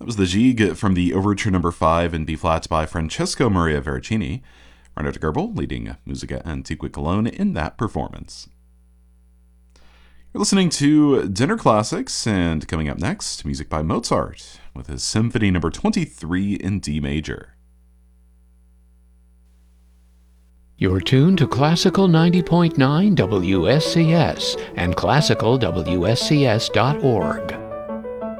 That was the Gigue from the Overture Number 5 in B-flat by Francesco Maria Veracini. Reinhard Goebel leading Musica Antiqua Cologne in that performance. You're listening to Dinner Classics, and coming up next, music by Mozart with his Symphony Number 23 in D major. You're tuned to Classical 90.9 WSCS and classicalwscs.org.